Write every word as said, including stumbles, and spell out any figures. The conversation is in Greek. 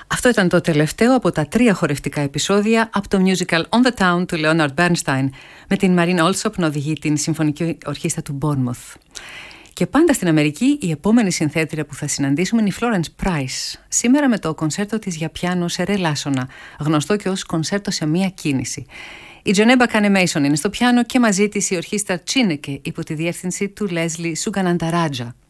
Αυτό ήταν το τελευταίο από τα τρία χορευτικά επεισόδια από το musical On the Town του Leonard Bernstein, με την Marine Alsop να οδηγεί την Συμφωνική Ορχήστρα του Bournemouth. Και πάντα στην Αμερική, η επόμενη συνθέτρια που θα συναντήσουμε είναι η Florence Price, σήμερα με το κονσέρτο της για πιάνο σε ρε λάσονα, γνωστό και ως κονσέρτο σε μία κίνηση. Η Τζονέμπα Κάνεμέισον είναι στο πιάνο και μαζί της η ορχήστρα Τσίνεκε υπό τη διεύθυνση του Leslie Suganandarajah.